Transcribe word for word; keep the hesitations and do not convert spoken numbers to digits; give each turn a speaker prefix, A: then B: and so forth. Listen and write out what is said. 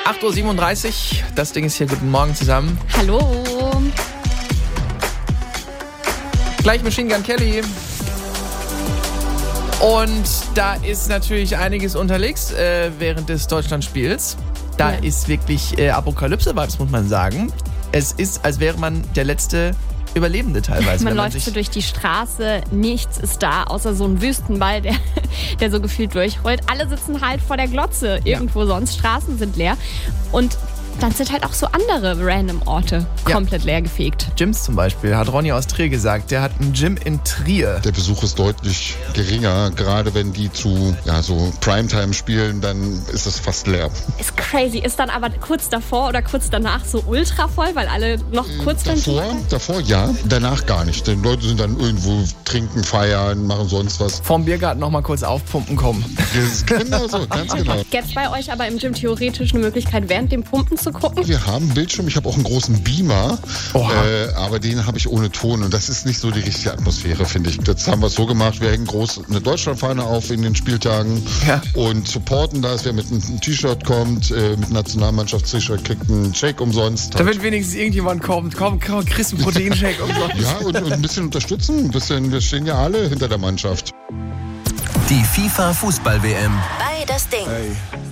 A: acht Uhr siebenunddreißig, das Ding ist hier. Guten Morgen zusammen.
B: Hallo.
A: Gleich Machine Gun Kelly. Und da ist natürlich einiges unterwegs äh, während des Deutschlandspiels. Da
B: Ja.
A: ist wirklich äh, Apokalypse-Vibes, muss man sagen. Es ist, als wäre man der letzte Überlebende teilweise.
B: Man
A: wenn man
B: läuft
A: sich
B: so durch die Straße, nichts ist da, außer so ein Wüstenball, der, der so gefühlt durchrollt. Alle sitzen halt vor der Glotze irgendwo
A: Ja.
B: sonst, Straßen sind leer. Und dann sind halt auch so andere random Orte
A: Ja.
B: komplett leer gefegt.
A: Gyms zum Beispiel, hat Ronny aus Trier gesagt. Der hat ein Gym in Trier.
C: Der Besuch ist deutlich geringer, gerade wenn die zu ja, so Primetime spielen, dann ist es fast leer.
B: Ist crazy, ist dann aber kurz davor oder kurz danach so ultra voll, weil alle noch kurz beim
C: Davor, davor ja, danach gar nicht. Die Leute sind dann irgendwo trinken, feiern, machen sonst was.
A: Vom Biergarten noch mal kurz aufpumpen kommen.
C: Das ist genau so, ganz genau.
B: Gäbe es bei euch aber im Gym theoretisch eine Möglichkeit, während dem Pumpen zu gucken?
C: Wir haben einen Bildschirm, ich habe auch einen großen Beamer,
A: Oha.
C: äh, aber den habe ich ohne Ton und das ist nicht so die richtige Atmosphäre, finde ich. Jetzt haben wir es so gemacht, wir hängen groß eine Deutschlandfahne auf in den Spieltagen
A: Ja.
C: und supporten das. Wer mit einem T-Shirt kommt, äh, mit Nationalmannschafts-T-Shirt, kriegt einen Shake umsonst.
A: Damit wenigstens irgendjemand kommt. Komm, komm, kriegst einen Proteinshake und so.
C: Ja, und, und ein bisschen unterstützen. Ein bisschen, wir stehen ja alle hinter der Mannschaft.
D: Die FIFA-Fußball-W M.
E: Bei das Ding.